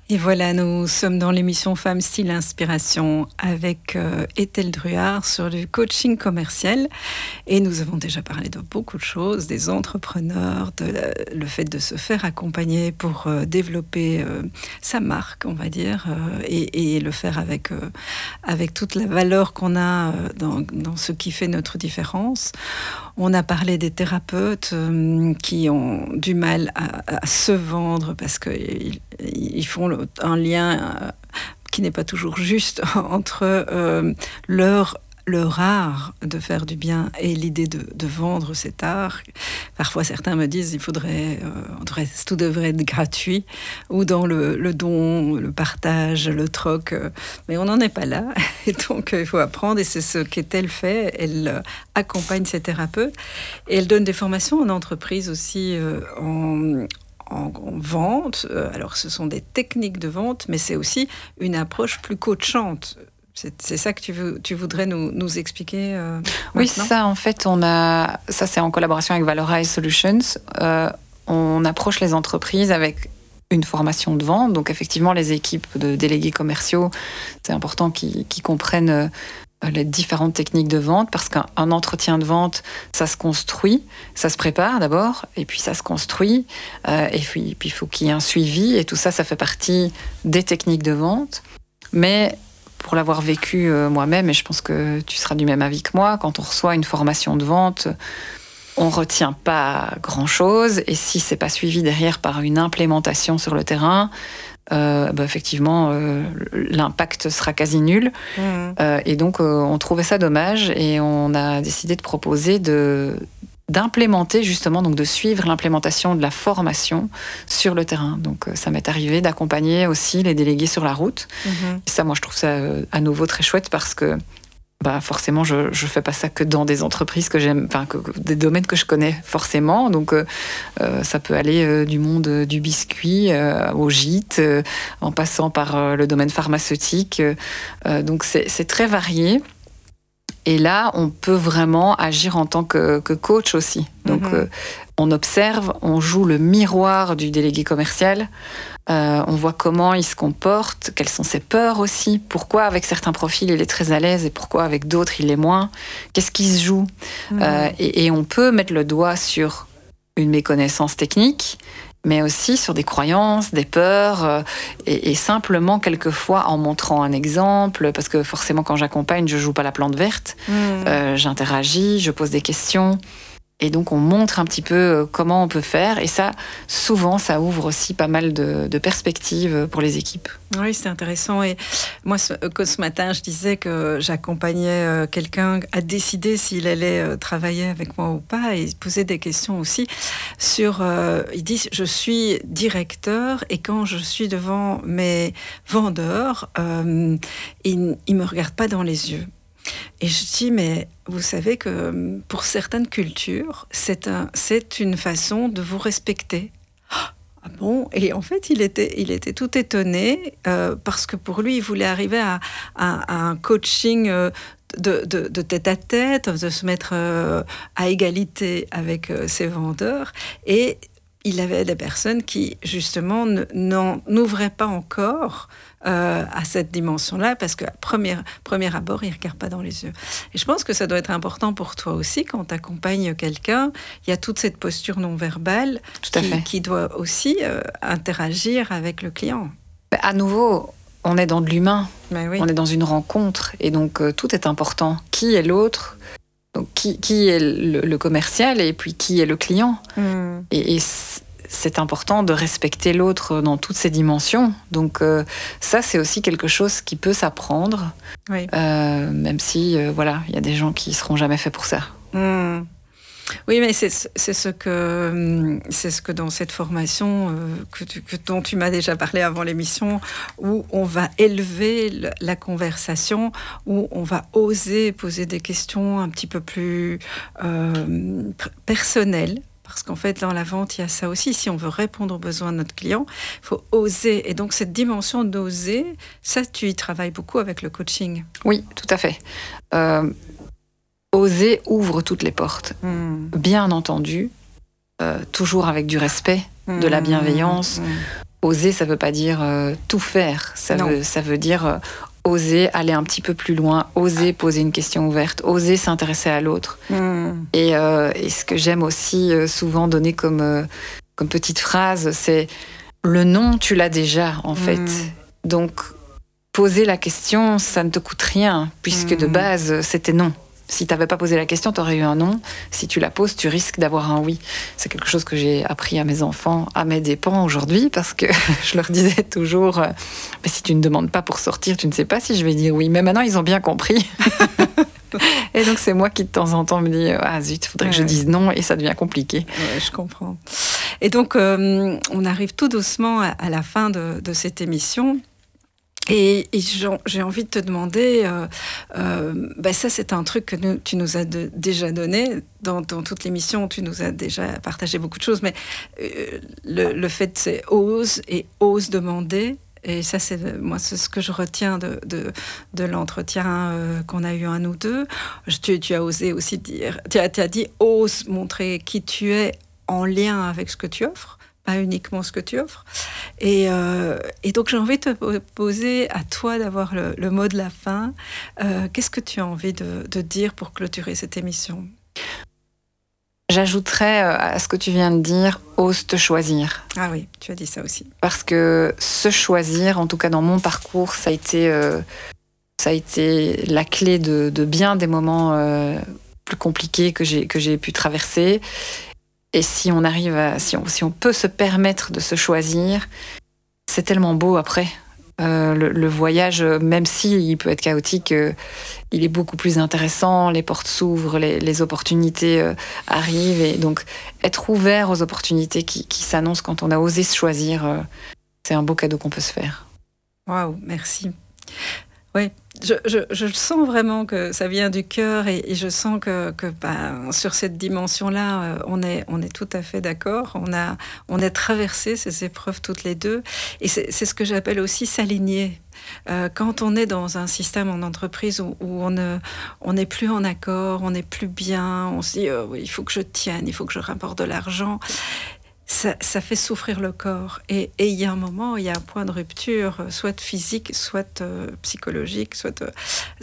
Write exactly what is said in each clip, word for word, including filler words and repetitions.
Et voilà, nous sommes dans l'émission Femmes Style Inspiration avec euh, Ethel Druard sur le coaching commercial. Et nous avons déjà parlé de beaucoup de choses, des entrepreneurs, de la, le fait de se faire accompagner pour euh, développer euh, sa marque, on va dire, euh, et, et le faire avec, euh, avec toute la valeur qu'on a euh, dans, dans ce qui fait notre différence. On a parlé des thérapeutes euh, qui ont du mal à, à se vendre parce qu'ils ils font le, un lien euh, qui n'est pas toujours juste entre euh, leur, leur art de faire du bien et l'idée de, de vendre cet art. Parfois, certains me disent il faudrait, euh, on devrait, tout devrait être gratuit ou dans le, le don, le partage, le troc. Euh, mais on n'en est pas là. Et donc, euh, il faut apprendre. Et c'est ce qu'Ethel fait. Elle euh, accompagne ses thérapeutes. Et elle donne des formations en entreprise aussi, euh, en... En, en vente. Alors ce sont des techniques de vente, mais c'est aussi une approche plus coachante. C'est, c'est ça que tu, veux, tu voudrais nous, nous expliquer euh, Oui, maintenant? ça en fait, on a, ça c'est en collaboration avec Valorize Solutions. Euh, on approche les entreprises avec une formation de vente. Donc effectivement, les équipes de délégués commerciaux, c'est important qu'ils, qu'ils comprennent euh, les différentes techniques de vente, parce qu'un un entretien de vente, ça se construit, ça se prépare d'abord, et puis ça se construit, euh, et puis, puis il faut qu'il y ait un suivi, et tout ça, ça fait partie des techniques de vente. Mais pour l'avoir vécu euh, moi-même, et je pense que tu seras du même avis que moi, quand on reçoit une formation de vente, on retient pas grand-chose, et si c'est pas suivi derrière par une implémentation sur le terrain, Euh, bah effectivement, euh, l'impact sera quasi nul. Mmh. Euh, et donc, euh, on trouvait ça dommage et on a décidé de proposer de, d'implémenter justement, donc de suivre l'implémentation de la formation sur le terrain. Donc, euh, ça m'est arrivé d'accompagner aussi les délégués sur la route. Mmh. Et ça, moi, je trouve ça euh, à nouveau très chouette parce que bah forcément, je ne fais pas ça que dans des entreprises que j'aime, enfin, que, des domaines que je connais forcément. Donc, euh, ça peut aller euh, du monde euh, du biscuit euh, au gîte, euh, en passant par euh, le domaine pharmaceutique. Euh, donc, c'est, c'est très varié. Et là, on peut vraiment agir en tant que, que coach aussi. Donc, mm-hmm. euh, on observe, on joue le miroir du délégué commercial. Euh, on voit comment il se comporte, quelles sont ses peurs aussi, pourquoi avec certains profils il est très à l'aise et pourquoi avec d'autres il l'est moins, qu'est-ce qui se joue. Mmh. Euh, et, et on peut mettre le doigt sur une méconnaissance technique, mais aussi sur des croyances, des peurs, euh, et, et simplement quelquefois en montrant un exemple, parce que forcément quand j'accompagne, je joue pas la plante verte, mmh. euh, j'interagis, je pose des questions. Et donc, on montre un petit peu comment on peut faire. Et ça, souvent, ça ouvre aussi pas mal de, de perspectives pour les équipes. Oui, c'est intéressant. Et moi, ce, que ce matin, je disais que j'accompagnais quelqu'un à décider s'il allait travailler avec moi ou pas. Et il posait des questions aussi sur... Euh, il dit, je suis directeur et quand je suis devant mes vendeurs, euh, ils ne me regardent pas dans les yeux. Et je dis, mais vous savez que pour certaines cultures, c'est, un, c'est une façon de vous respecter. Ah bon? Et en fait, il était, il était tout étonné euh, parce que pour lui, il voulait arriver à, à, à un coaching euh, de, de, de tête à tête, de se mettre euh, à égalité avec euh, ses vendeurs. Et il avait des personnes qui, justement, n'en, n'ouvraient pas encore euh, à cette dimension-là, parce qu'à premier, premier abord, ils ne regardent pas dans les yeux. Et je pense que ça doit être important pour toi aussi, quand tu accompagnes quelqu'un, il y a toute cette posture non-verbale Tout à qui, fait. qui doit aussi euh, interagir avec le client. À nouveau, on est dans de l'humain, ben oui. On est dans une rencontre, et donc euh, tout est important. Qui est l'autre ? Donc, qui, qui est le, le commercial et puis qui est le client. Mmh. Et, et c'est important de respecter l'autre dans toutes ses dimensions. Donc euh, ça, c'est aussi quelque chose qui peut s'apprendre, oui. euh, même si euh, voilà, il y a des gens qui seront jamais faits pour ça. Mmh. Oui, mais c'est, c'est, ce que, c'est ce que dans cette formation euh, que tu, que, dont tu m'as déjà parlé avant l'émission, où on va élever le, la conversation, où on va oser poser des questions un petit peu plus euh, personnelles. Parce qu'en fait, dans la vente, il y a ça aussi. Si on veut répondre aux besoins de notre client, il faut oser. Et donc, cette dimension d'oser, ça, tu y travailles beaucoup avec le coaching. Oui, tout à fait. Euh, oser ouvre toutes les portes. Mmh. Bien entendu, euh, toujours avec du respect, mmh. de la bienveillance. Mmh. oser, ça ne veut pas dire euh, tout faire. Ça veut, ça veut dire euh, oser aller un petit peu plus loin, oser poser une question ouverte, oser s'intéresser à l'autre. Mmh. Et, euh, et ce que j'aime aussi euh, souvent donner comme, euh, comme petite phrase, c'est le non, tu l'as déjà, en fait. Mmh. Donc, poser la question, ça ne te coûte rien, puisque mmh. de base, c'était non. Si tu n'avais pas posé la question, tu aurais eu un non. Si tu la poses, tu risques d'avoir un oui. C'est quelque chose que j'ai appris à mes enfants, à mes dépens aujourd'hui, parce que je leur disais toujours euh, mais si tu ne demandes pas pour sortir, tu ne sais pas si je vais dire oui. Mais maintenant, ils ont bien compris. Et donc, c'est moi qui, de temps en temps, me dis ah zut, il faudrait ouais. que je dise non, et ça devient compliqué. Ouais, je comprends. Et donc, euh, on arrive tout doucement à, à la fin de, de cette émission. Et, et j'ai envie de te demander, euh, euh, ben ça c'est un truc que nous, tu nous as de, déjà donné dans, dans toute l'émission, tu nous as déjà partagé beaucoup de choses, mais euh, le, le fait c'est ose et ose demander. Et ça, c'est moi, c'est ce que je retiens de, de, de l'entretien euh, qu'on a eu un ou deux. Tu, tu as osé aussi dire, tu as, tu as dit, ose montrer qui tu es en lien avec ce que tu offres, pas uniquement ce que tu offres. Et, euh, et donc, j'ai envie de te poser à toi d'avoir le, le mot de la fin. Euh, qu'est-ce que tu as envie de, de dire pour clôturer cette émission ? J'ajouterais à ce que tu viens de dire, ose te choisir. Ah oui, tu as dit ça aussi. Parce que se choisir, en tout cas dans mon parcours, ça a été, euh, ça a été la clé de, de bien des moments euh, plus compliqués que j'ai, que j'ai pu traverser. Et si on arrive à, si on, si on peut se permettre de se choisir, c'est tellement beau après. Euh, le, le voyage, même s'il peut être chaotique, euh, il est beaucoup plus intéressant, les portes s'ouvrent, les, les opportunités euh, arrivent, et donc être ouvert aux opportunités qui, qui s'annoncent quand on a osé se choisir, euh, c'est un beau cadeau qu'on peut se faire. Waouh, merci. Oui, je, je, je sens vraiment que ça vient du cœur, et, et je sens que, que ben, sur cette dimension-là, euh, on, est, on est tout à fait d'accord. On a, on a traversé ces épreuves toutes les deux, et c'est, c'est ce que j'appelle aussi s'aligner. Euh, quand on est dans un système en entreprise où, où on ne, on n'est plus en accord, on n'est plus bien, on se dit euh, oui, il faut que je tienne, il faut que je rapporte de l'argent. Ça, ça fait souffrir le corps. Et il y a un moment, il y a un point de rupture, soit physique, soit euh, psychologique, soit, euh,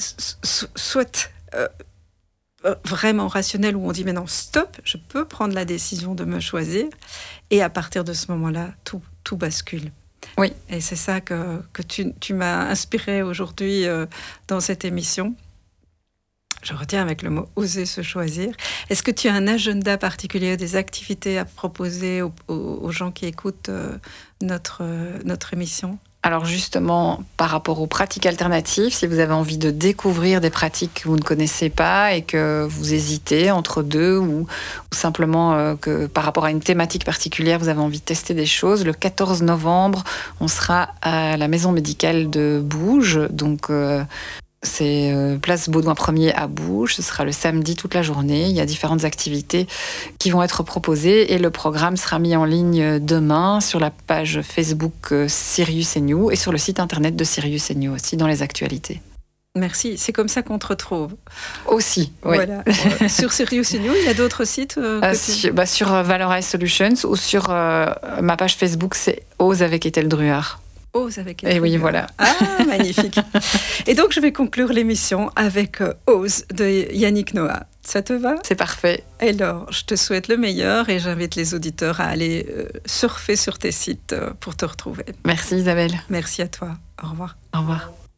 soit euh, vraiment rationnel, où on dit, mais non, stop, je peux prendre la décision de me choisir. Et à partir de ce moment-là, tout, tout bascule. Oui. Et c'est ça que, que tu, tu m'as inspiré aujourd'hui euh, dans cette émission. Je retiens avec le mot « oser se choisir ». Est-ce que tu as un agenda particulier, des activités à proposer aux, aux, aux gens qui écoutent euh, notre, euh, notre émission ? Alors justement, par rapport aux pratiques alternatives, si vous avez envie de découvrir des pratiques que vous ne connaissez pas et que vous hésitez entre deux, ou, ou simplement euh, que par rapport à une thématique particulière, vous avez envie de tester des choses, le quatorze novembre, on sera à la maison médicale de Bouges, donc... Euh, C'est euh, place Baudouin premier à Bouges. Ce sera le samedi toute la journée. Il y a différentes activités qui vont être proposées et le programme sera mis en ligne demain sur la page Facebook euh, Sirius et New et sur le site internet de Sirius et New aussi dans les actualités. Merci, c'est comme ça qu'on te retrouve. Aussi, oui. Voilà. Sur Sirius et New, il y a d'autres sites euh, euh, que tu... sur, bah, sur Valorize Solutions ou sur euh, ma page Facebook, c'est Ose avec Ethel Druard. Ose avec Et oui, voilà. Ah, magnifique. Et donc, je vais conclure l'émission avec euh, Ose de Yannick Noah. Ça te va ? C'est parfait. Alors, je te souhaite le meilleur et j'invite les auditeurs à aller euh, surfer sur tes sites euh, pour te retrouver. Merci Isabelle. Merci à toi. Au revoir. Au revoir.